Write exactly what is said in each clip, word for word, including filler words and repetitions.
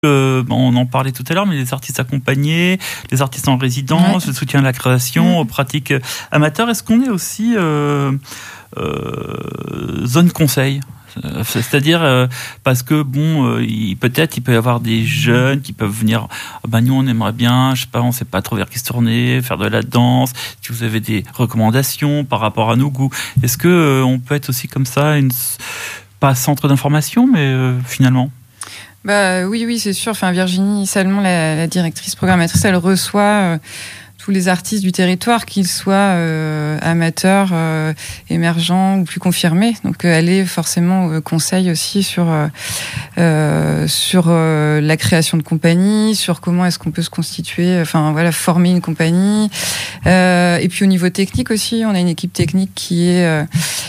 Euh, on en parlait tout à l'heure, mais les artistes accompagnés, les artistes en résidence, ouais. le soutien à la création, mmh. aux pratiques amateurs. Est-ce qu'on est aussi euh, euh, zone conseil ? C'est-à-dire euh, parce que bon, euh, il, peut-être il peut y avoir des jeunes qui peuvent venir. Oh ben nous on aimerait bien, je sais pas, on sait pas trop vers qui se tourner, faire de la danse. Si vous avez des recommandations par rapport à nos goûts, est-ce que euh, on peut être aussi comme ça, une pas centre d'information, mais euh, finalement. Bah oui, oui, c'est sûr. Enfin, Virginie Salmon, la, la directrice programmatrice, elle reçoit euh, tous les artistes du territoire, qu'ils soient euh, amateurs, euh, émergents ou plus confirmés. Donc, euh, elle est forcément au conseil aussi sur euh, euh, sur euh, la création de compagnie, sur comment est-ce qu'on peut se constituer, enfin voilà, former une compagnie. Euh, et puis au niveau technique aussi, on a une équipe technique qui est euh,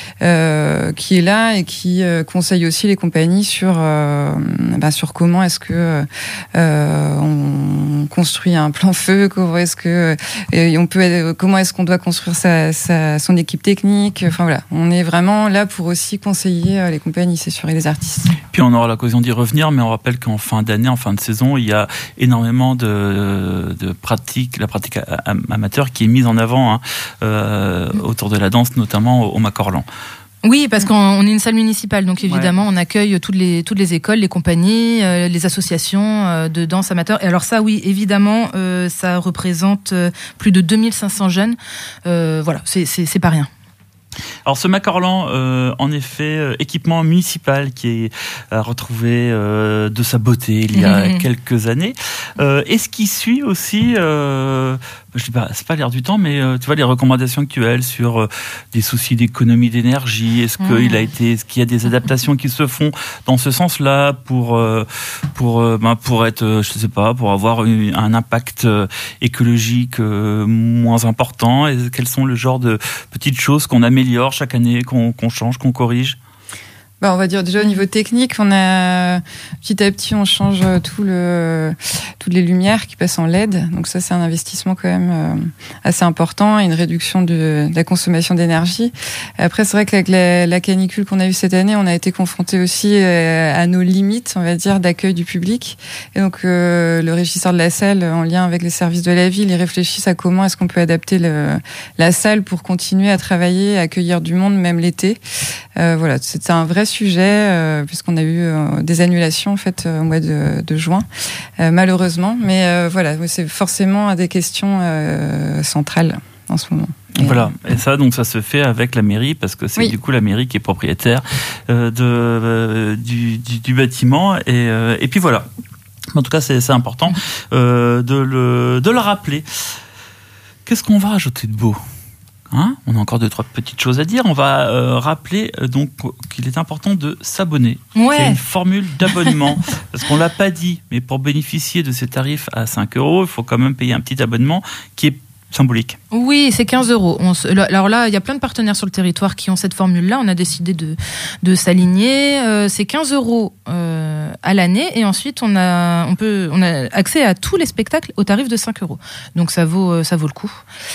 euh, qui est là et qui euh, conseille aussi les compagnies sur euh, bah, sur comment est-ce que euh, on construit un plan feu, comment est-ce que et on peut, comment est-ce qu'on doit construire sa, sa, son équipe technique. Enfin voilà, on est vraiment là pour aussi conseiller les compagnies, c'est sûr, et les artistes. Puis on aura l'occasion d'y revenir, mais on rappelle qu'en fin d'année, en fin de saison, il y a énormément de, de pratiques, la pratique amateur qui est mise en avant hein, euh, autour de la danse, notamment au, au Macorlan. Oui, parce qu'on est une salle municipale, donc évidemment, ouais. on accueille toutes les toutes les écoles, les compagnies, euh, les associations euh, de danse amateur. Et alors ça, oui, évidemment, euh, ça représente euh, plus de deux mille cinq cents jeunes. Euh, voilà, c'est c'est c'est pas rien. Alors ce Macorlan, euh, en effet, euh, équipement municipal qui est à retrouver euh, de sa beauté il y a mmh. quelques années. Euh, est-ce qu'il suit aussi, euh, je dis pas, c'est pas l'air du temps, mais euh, tu vois les recommandations actuelles sur euh, des soucis d'économie d'énergie. Est-ce mmh. qu'il a été, est-ce qu'il y a des adaptations qui se font dans ce sens-là pour euh, pour euh, ben, pour être, euh, je sais pas, pour avoir une, un impact euh, écologique euh, moins important. Et quels sont le genre de petites choses qu'on améliore chaque année, qu'on, qu'on change, qu'on corrige? Bah, on va dire déjà au niveau technique, on a petit à petit on change tout le toutes les lumières qui passent en L E D. Donc ça c'est un investissement quand même euh, assez important et une réduction de, de la consommation d'énergie. Après c'est vrai qu'avec la, la canicule qu'on a eue cette année, on a été confronté aussi euh, à nos limites, on va dire, d'accueil du public. Et donc euh, le régisseur de la salle, en lien avec les services de la ville, ils réfléchissent à comment est-ce qu'on peut adapter le, la salle pour continuer à travailler, à accueillir du monde même l'été. Euh, voilà, c'était un vrai sujet euh, puisqu'on a eu euh, des annulations en fait euh, au mois de, de juin euh, malheureusement, mais euh, voilà, c'est forcément des questions euh, centrales en ce moment. Et voilà, et ça donc ça se fait avec la mairie parce que c'est oui. du coup la mairie qui est propriétaire euh, de euh, du, du, du bâtiment et euh, et puis voilà. En tout cas, c'est c'est important euh, de le de le rappeler. Qu'est-ce qu'on va rajouter de beau? Hein, on a encore deux, trois petites choses à dire. On va euh, rappeler euh, donc qu'il est important de s'abonner. Ouais. Il y a une formule d'abonnement. Parce qu'on l'a pas dit, mais pour bénéficier de ces tarifs à cinq euros, il faut quand même payer un petit abonnement qui est symbolique. Oui, c'est quinze euros. On se, alors là, il y a plein de partenaires sur le territoire qui ont cette formule-là. On a décidé de, de s'aligner. Euh, c'est quinze euros euh, à l'année et ensuite on a, on peut, on a accès à tous les spectacles au tarif de cinq euros. Donc ça vaut, ça vaut le coup.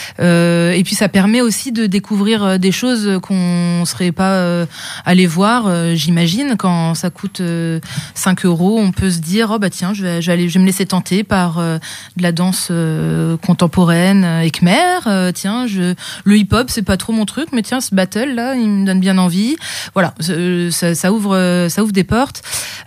Euh, et puis ça permet aussi de découvrir des choses qu'on serait pas euh, allé voir. Euh, j'imagine quand ça coûte euh, cinq euros, on peut se dire oh bah tiens, je vais, je vais aller, je vais me laisser tenter par euh, de la danse euh, contemporaine. Euh, et Khmer, euh, tiens, je, le hip-hop, c'est pas trop mon truc, mais tiens, ce battle là, il me donne bien envie. Voilà, ça, ça ouvre, ça ouvre des portes.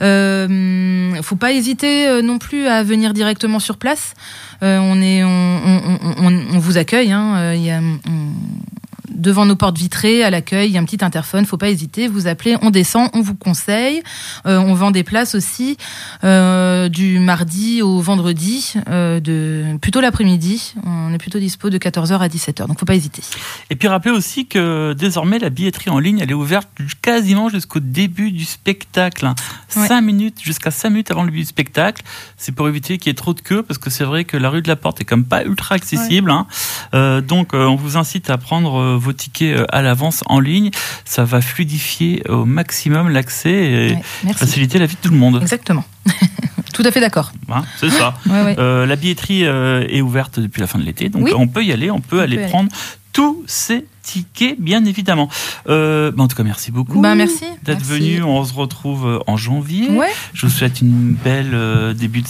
Euh, faut pas hésiter non plus à venir directement sur place. Euh, on est, on, on, on, on vous accueille. Hein, il y a, on, devant nos portes vitrées, à l'accueil, il y a un petit interphone, faut pas hésiter, vous appelez, on descend, on vous conseille. Euh, on vend des places aussi euh, du mardi au vendredi, euh, de plutôt l'après-midi. On est plutôt dispo de quatorze heures à dix-sept heures, donc faut pas hésiter. Et puis rappelez aussi que désormais la billetterie en ligne, elle est ouverte quasiment jusqu'au début du spectacle. Hein. Ouais. Cinq minutes, jusqu'à cinq minutes avant le début du spectacle. C'est pour éviter qu'il y ait trop de queue, parce que c'est vrai que la rue de la Porte est comme pas ultra accessible. Ouais. Hein. Euh, donc euh, on vous incite à prendre euh, vos tickets à l'avance en ligne, ça va fluidifier au maximum l'accès et ouais, faciliter la vie de tout le monde. Exactement. Tout à fait d'accord. Hein, c'est ça. ouais, ouais. Euh, la billetterie euh, est ouverte depuis la fin de l'été, donc oui. on peut y aller, on peut on aller peut prendre aller. tous ces pratiquer, bien évidemment. Euh, bah en tout cas, merci beaucoup. Bah, merci. D'être merci. venu. On se retrouve en janvier. Ouais. Je vous souhaite une belle euh, début de